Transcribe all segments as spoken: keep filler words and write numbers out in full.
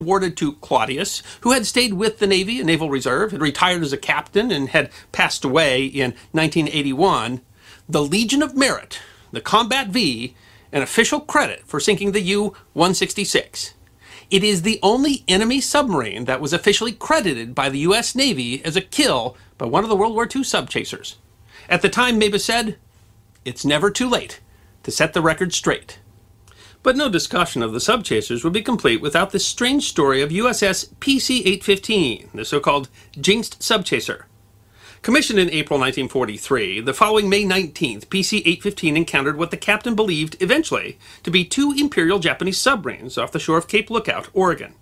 awarded to Claudius, who had stayed with the Navy and Naval Reserve, had retired as a captain, and had passed away in nineteen eighty-one, the Legion of Merit, the Combat V, an official credit for sinking the U one sixty-six. It is the only enemy submarine that was officially credited by the U S Navy as a kill by one of the World War Two subchasers. At the time, Mabus said, "It's never too late to set the record straight." But no discussion of the subchasers would be complete without this strange story of U S S P C eight fifteen, the so-called jinxed subchaser. Commissioned in April nineteen forty-three, the following May nineteenth, P C eight fifteen encountered what the captain believed, eventually, to be two Imperial Japanese submarines off the shore of Cape Lookout, Oregon.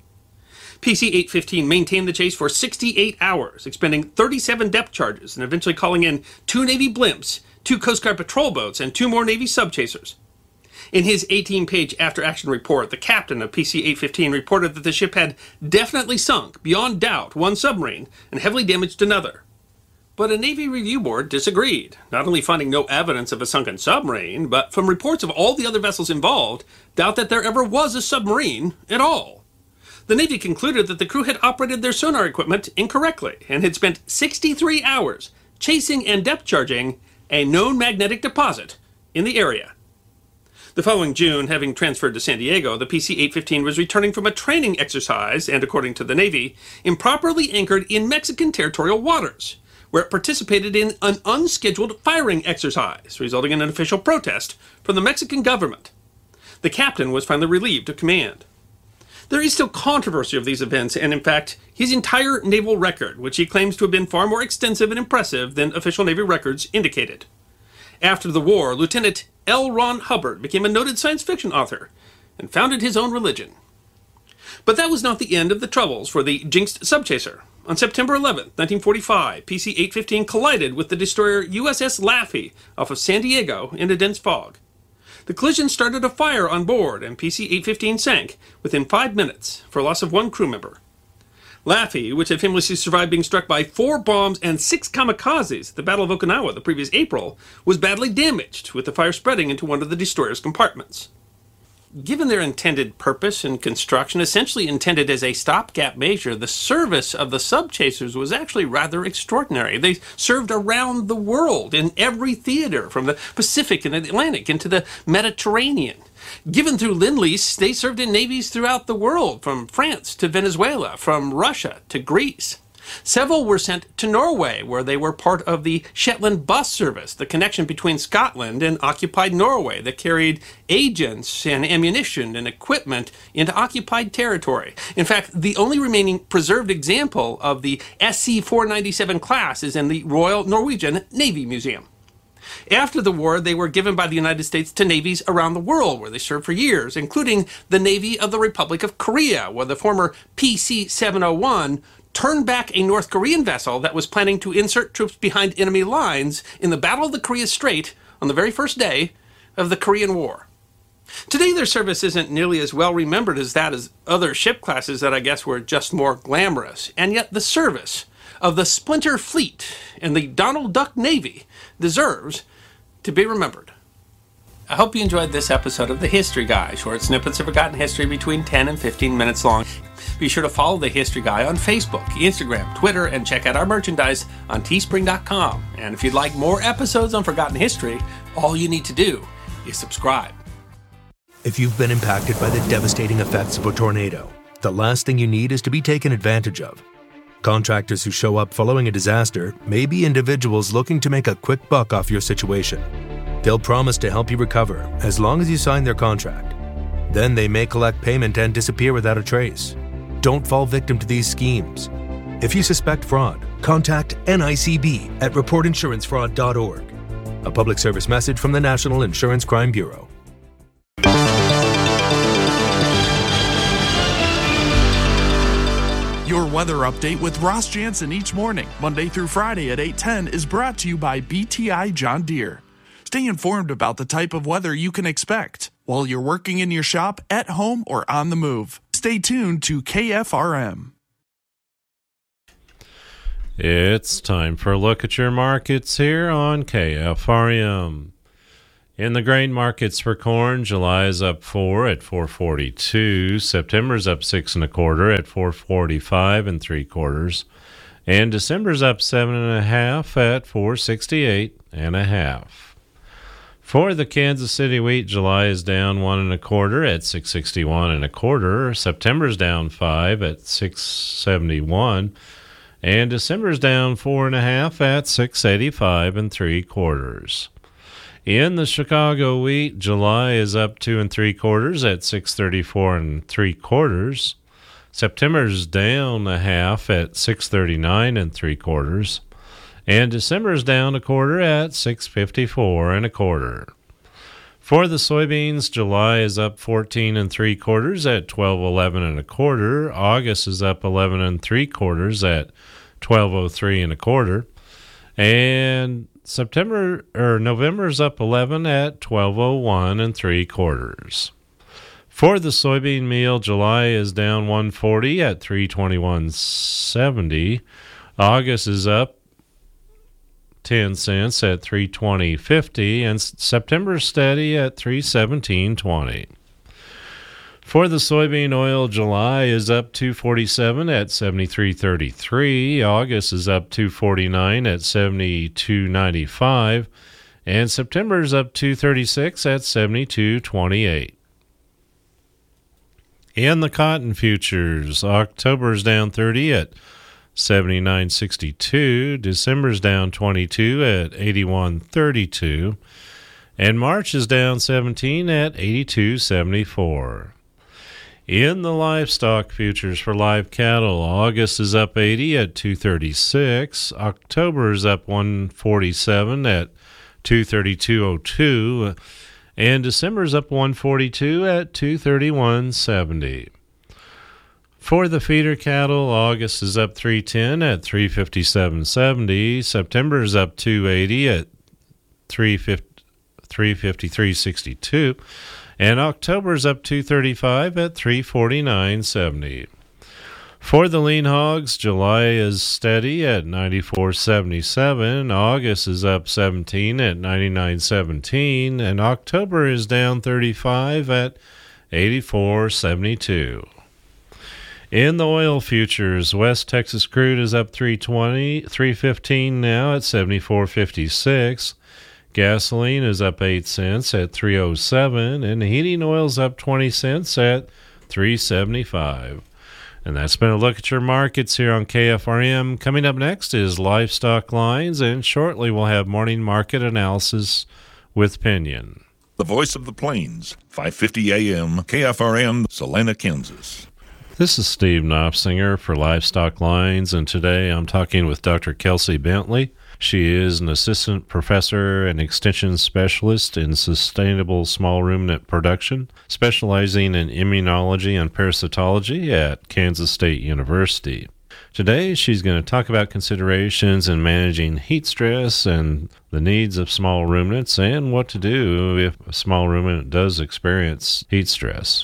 P C eight fifteen maintained the chase for sixty-eight hours, expending thirty-seven depth charges and eventually calling in two Navy blimps, two Coast Guard patrol boats, and two more Navy subchasers. In his eighteen-page after-action report, the captain of P C eight fifteen reported that the ship had definitely sunk, beyond doubt, one submarine and heavily damaged another. But a Navy Review Board disagreed, not only finding no evidence of a sunken submarine, but from reports of all the other vessels involved, doubt that there ever was a submarine at all. The Navy concluded that the crew had operated their sonar equipment incorrectly and had spent sixty-three hours chasing and depth charging a known magnetic deposit in the area. The following June, having transferred to San Diego, the P C eight fifteen was returning from a training exercise and, according to the Navy, improperly anchored in Mexican territorial waters, where it participated in an unscheduled firing exercise, resulting in an official protest from the Mexican government. The captain was finally relieved of command. There is still controversy of these events, and in fact, his entire naval record, which he claims to have been far more extensive and impressive than official Navy records indicated. After the war, Lieutenant L. Ron Hubbard became a noted science fiction author and founded his own religion. But that was not the end of the troubles for the jinxed subchaser. On September eleventh, nineteen forty-five, P C eight fifteen collided with the destroyer U S S Laffey off of San Diego in a dense fog. The collision started a fire on board, and P C eight fifteen sank within five minutes for a loss of one crew member. Laffey, which had famously survived being struck by four bombs and six kamikazes at the Battle of Okinawa the previous April, was badly damaged, with the fire spreading into one of the destroyer's compartments. Given their intended purpose and construction, essentially intended as a stopgap measure, the service of the subchasers was actually rather extraordinary. They served around the world in every theater, from the Pacific and Atlantic into the Mediterranean. Given through Lend-Lease, they served in navies throughout the world, from France to Venezuela, from Russia to Greece. Several were sent to Norway, where they were part of the Shetland bus service, the connection between Scotland and occupied Norway that carried agents and ammunition and equipment into occupied territory. In fact, the only remaining preserved example of the S C four ninety-seven class is in the Royal Norwegian Navy Museum. After the war, they were given by the United States to navies around the world, where they served for years, including the Navy of the Republic of Korea, where the former P C seven oh one turned back a North Korean vessel that was planning to insert troops behind enemy lines in the Battle of the Korea Strait on the very first day of the Korean War. Today, their service isn't nearly as well remembered as that as other ship classes that I guess were just more glamorous, and yet the service of the Splinter Fleet and the Donald Duck Navy deserves to be remembered. I hope you enjoyed this episode of The History Guy, short snippets of forgotten history between ten and fifteen minutes long. Be sure to follow The History Guy on Facebook, Instagram, Twitter, and check out our merchandise on teespring dot com. And if you'd like more episodes on forgotten history, all you need to do is subscribe. If you've been impacted by the devastating effects of a tornado, the last thing you need is to be taken advantage of. Contractors who show up following a disaster may be individuals looking to make a quick buck off your situation. They'll promise to help you recover as long as you sign their contract. Then they may collect payment and disappear without a trace. Don't fall victim to these schemes. If you suspect fraud, contact N I C B at report insurance fraud dot org. A public service message from the National Insurance Crime Bureau. Your weather update with Ross Jansen each morning, Monday through Friday at eight ten, is brought to you by B T I John Deere. Stay informed about the type of weather you can expect while you're working in your shop, at home, or on the move. Stay tuned to K F R M. It's time for a look at your markets here on K F R M. In the grain markets for corn, July is up four at four forty-two. September's up six and a quarter at four forty-five and three quarters. And December's up seven and a half at four sixty-eight and a half. For the Kansas City wheat, July is down one and a quarter at six sixty-one and a quarter. September's down five at six seventy-one. And December's down four and a half at six eighty-five and three quarters. In the Chicago wheat, July is up two and three quarters at six thirty-four and three quarters. September's down a half at six thirty-nine and three quarters. And December's down a quarter at six fifty-four and a quarter. For the soybeans, July is up fourteen and three quarters at twelve eleven and a quarter. August is up eleven and three quarters at twelve oh three and a quarter. And September or November's up eleven at twelve oh one and three quarters. For the soybean meal, July is down one forty at three twenty-one seventy. August is up ten cents at three twenty fifty, and September's steady at three seventeen twenty. For the soybean oil, July is up two forty-seven at seventy-three thirty-three. August is up two forty-nine at seventy-two ninety-five. And September's up two thirty-six at seventy-two twenty-eight. In the cotton futures, October's down thirty at seventy-nine sixty-two. December's down twenty-two at eighty-one thirty-two. And March is down seventeen at eighty-two seventy-four. In the livestock futures for live cattle, August is up eighty at two thirty-six. October is up one forty-seven at two thirty-two oh two. And December's up one forty-two at two thirty-one seventy. For the feeder cattle, August is up three ten at three fifty-seven seventy. September's up two eighty at three fifty-three sixty-two. And October's up two thirty-five at three forty-nine seventy. For the lean hogs, July is steady at ninety-four seventy-seven. August is up seventeen at ninety-nine seventeen. And October is down thirty-five at eighty-four seventy-two. In the oil futures, West Texas crude is up three twenty, three fifteen now at seventy-four fifty-six. Gasoline is up eight cents at three oh seven, and heating oil's up twenty cents at three seventy-five. And that's been a look at your markets here on K F R M. Coming up next is Livestock Lines, and shortly we'll have morning market analysis with Pinion. The voice of the plains, five fifty A M, K F R M, Salina, Kansas. This is Steve Knopfsinger for Livestock Lines, and today I'm talking with Doctor Kelsey Bentley. She is an assistant professor and extension specialist in sustainable small ruminant production, specializing in immunology and parasitology at Kansas State University. Today, she's going to talk about considerations in managing heat stress and the needs of small ruminants and what to do if a small ruminant does experience heat stress.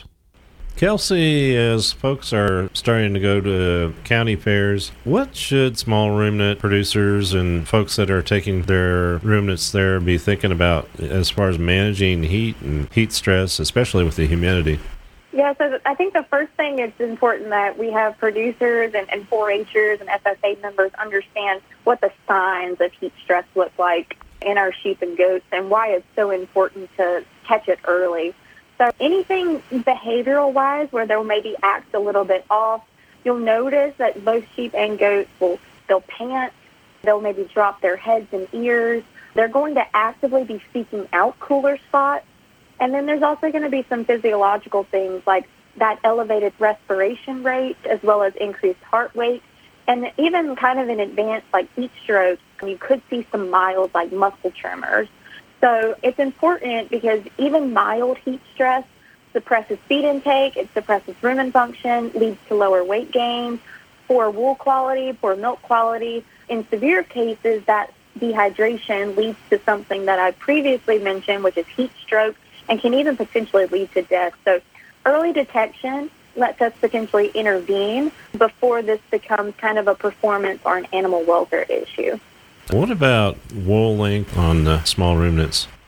Kelsey, as folks are starting to go to county fairs, what should small ruminant producers and folks that are taking their ruminants there be thinking about as far as managing heat and heat stress, especially with the humidity? Yeah, so I think the first thing it's important that we have producers and, and four H'ers and F S A members understand what the signs of heat stress look like in our sheep and goats and why it's so important to catch it early. So anything behavioral-wise where they'll maybe act a little bit off, you'll notice that both sheep and goats will they'll pant, they'll maybe drop their heads and ears. They're going to actively be seeking out cooler spots. And then there's also going to be some physiological things like that elevated respiration rate as well as increased heart rate. And even kind of in advanced like heat stroke, you could see some mild like muscle tremors. So it's important because even mild heat stress suppresses feed intake, it suppresses rumen function, leads to lower weight gain, poor wool quality, poor milk quality. In severe cases, that dehydration leads to something that I previously mentioned, which is heat stroke, and can even potentially lead to death. So early detection lets us potentially intervene before this becomes kind of a performance or an animal welfare issue. What about wool length on the small ruminants?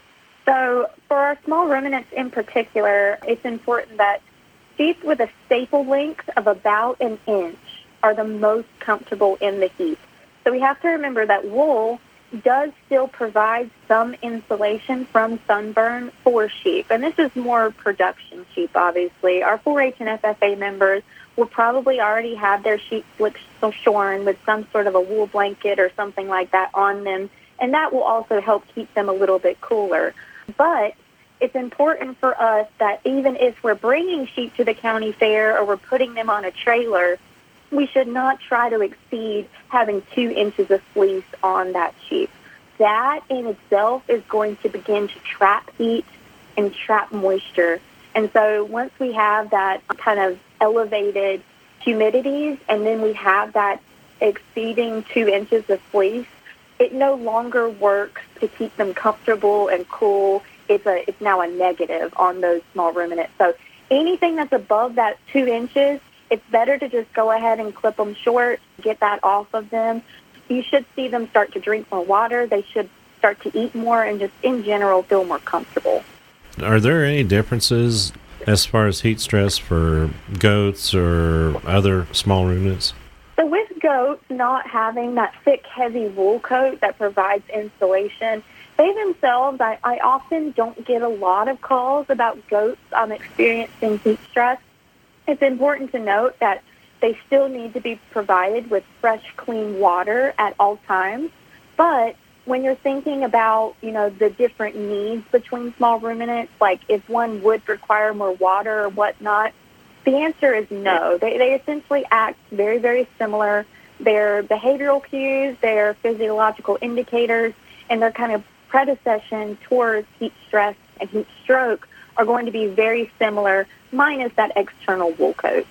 So for our small ruminants in particular, it's important that sheep with a staple length of about an inch are the most comfortable in the heat. So we have to remember that wool does still provide some insulation from sunburn for sheep. And this is more production sheep, obviously. Our four H and F F A members will probably already have their sheep slicks shorn with some sort of a wool blanket or something like that on them, and that will also help keep them a little bit cooler. But it's important for us that even if we're bringing sheep to the county fair or we're putting them on a trailer, we should not try to exceed having two inches of fleece on that sheep. That in itself is going to begin to trap heat and trap moisture. And so once we have that kind of elevated humidities and then we have that exceeding two inches of fleece, it no longer works to keep them comfortable and cool. It's a it's now a negative on those small ruminants. So anything that's above that two inches, it's better to just go ahead and clip them short, get that off of them. You should see them start to drink more water. They should start to eat more and just in general feel more comfortable. Are there any differences as far as heat stress for goats or other small ruminants? So with goats not having that thick, heavy wool coat that provides insulation, they themselves, I, I often don't get a lot of calls about goats um, experiencing heat stress. It's important to note that they still need to be provided with fresh, clean water at all times. But when you're thinking about, you know, the different needs between small ruminants, like if one would require more water or whatnot, the answer is no. They, they essentially act very, very similar. Their behavioral cues, their physiological indicators, and their kind of predecession towards heat stress and heat stroke are going to be very similar, minus that external wool coat.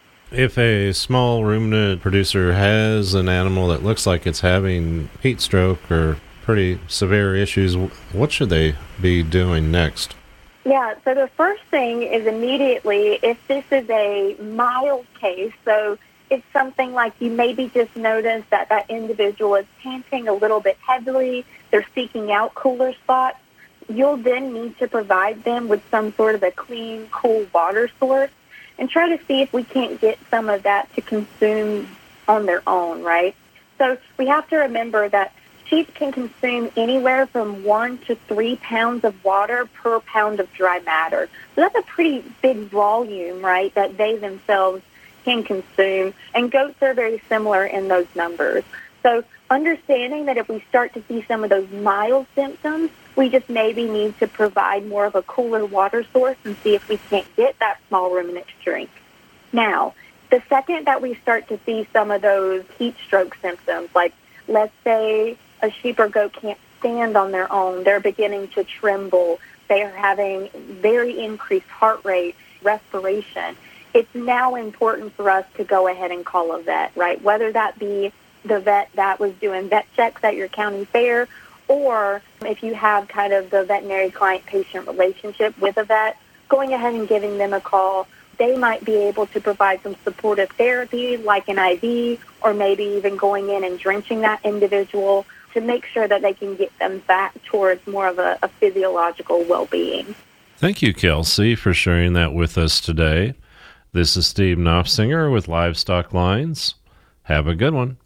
If a small ruminant producer has an animal that looks like it's having heat stroke or pretty severe issues, what should they be doing next? Yeah, so the first thing is immediately, if this is a mild case, so it's something like you maybe just notice that that individual is panting a little bit heavily, they're seeking out cooler spots, you'll then need to provide them with some sort of a clean, cool water source and try to see if we can't get some of that to consume on their own, right? So we have to remember that sheep can consume anywhere from one to three pounds of water per pound of dry matter. So that's a pretty big volume, right, that they themselves can consume. And goats are very similar in those numbers. So understanding that if we start to see some of those mild symptoms, we just maybe need to provide more of a cooler water source and see if we can't get that small ruminant to drink. Now, the second that we start to see some of those heat stroke symptoms, like let's say a sheep or goat can't stand on their own, they're beginning to tremble, they are having very increased heart rate, respiration, it's now important for us to go ahead and call a vet, right? Whether that be the vet that was doing vet checks at your county fair, or if you have kind of the veterinary client-patient relationship with a vet, going ahead and giving them a call. They might be able to provide some supportive therapy like an I V, or maybe even going in and drenching that individual to make sure that they can get them back towards more of a, a physiological well-being. Thank you, Kelsey, for sharing that with us today. This is Steve Knopfsinger with Livestock Lines. Have a good one.